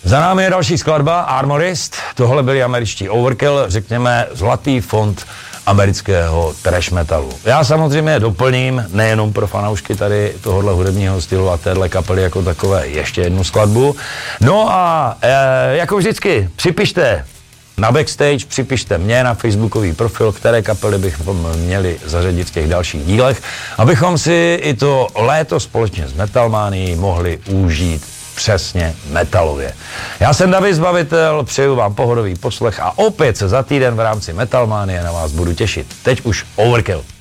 Za námi je další skladba, Armorist, tohle byli američtí Overkill, řekněme zlatý fond amerického trash metalu. Já samozřejmě doplním, nejenom pro fanoušky tady tohohle hudebního stylu a téhle kapely jako takové, ještě jednu skladbu. No a jako vždycky, připište na backstage, připište mě na facebookový profil, které kapely bychom měli zařadit v těch dalších dílech, abychom si i to léto společně s Metalmanií mohli užít přesně metalově. Já jsem David Zbavitel, přeju vám pohodový poslech a opět se za týden v rámci Metalmanie na vás budu těšit. Teď už Overkill.